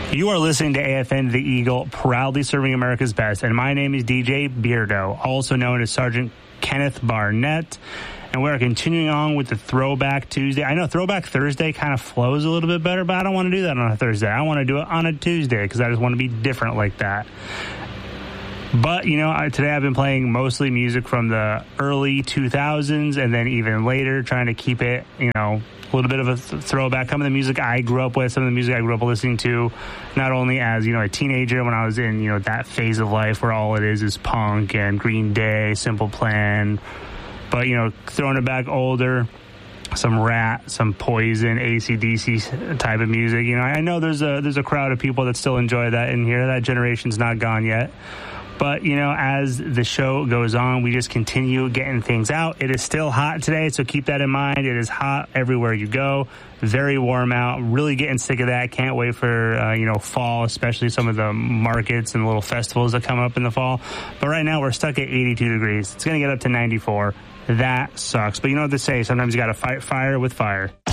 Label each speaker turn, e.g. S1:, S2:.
S1: You are listening to AFN The Eagle, proudly serving America's best, and my name is DJ Beardo, also known as Sergeant Kenneth Barnett, and we're continuing on with the Throwback Tuesday. I know Throwback Thursday kind of flows a little bit better, but I don't want to do that on a Thursday. I want to do it on a Tuesday because I just want to be different like that. But, you know, today I've been playing mostly music from the early 2000s and then even later, trying to keep it, you know, a little bit of a throwback. Some of the music I grew up with, some of the music I grew up listening to, not only as, you know, a teenager when I was in, you know, that phase of life where all it is punk and Green Day, Simple Plan, but, you know, throwing it back older, some Rat, some Poison, AC/DC type of music. You know, I know there's a crowd of people that still enjoy that in here. That generation's not gone yet. But, you know, as the show goes on, we just continue getting things out. It is still hot today, so keep that in mind. It is hot everywhere you go. Very warm out. Really getting sick of that. Can't wait for, you know, fall, especially some of the markets and little festivals that come up in the fall. But right now, we're stuck at 82 degrees. It's going to get up to 94. That sucks. But you know what they say. Sometimes you got to fight fire with fire.